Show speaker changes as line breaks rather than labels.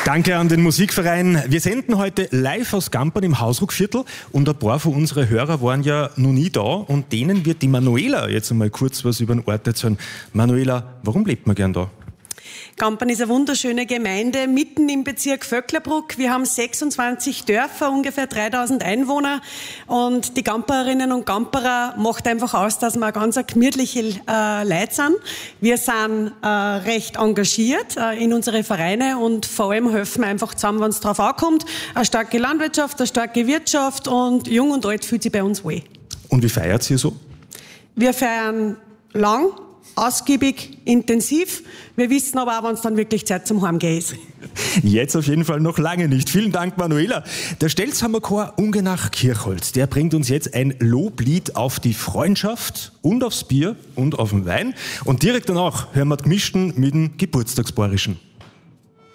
Danke an den Musikverein. Wir senden heute live aus Gampern im Hausruckviertel und ein paar von unseren Hörern waren ja noch nie da und denen wird die Manuela jetzt einmal kurz was über den Ort erzählen. Manuela, warum lebt man gern da?
Gampern ist eine wunderschöne Gemeinde, mitten im Bezirk Vöcklerbruck. Wir haben 26 Dörfer, ungefähr 3000 Einwohner. Und die Gamperinnen und Gamperer macht einfach aus, dass wir ganz gemütliche Leute sind. Wir sind recht engagiert in unsere Vereine und vor allem helfen wir einfach zusammen, wenn es drauf ankommt. Eine starke Landwirtschaft, eine starke Wirtschaft und jung und alt fühlt sich bei uns wohl.
Und wie feiert ihr so?
Wir feiern lang, ausgiebig, intensiv. Wir wissen aber auch, wenn es dann wirklich Zeit zum Heimgehen ist.
Jetzt auf jeden Fall noch lange nicht. Vielen Dank, Manuela. Der Stelzhammer-Chor Ungenach-Kirchholz, der bringt uns jetzt ein Loblied auf die Freundschaft und aufs Bier und auf den Wein. Und direkt danach hören wir die Gemischten mit dem Geburtstagsbayerischen.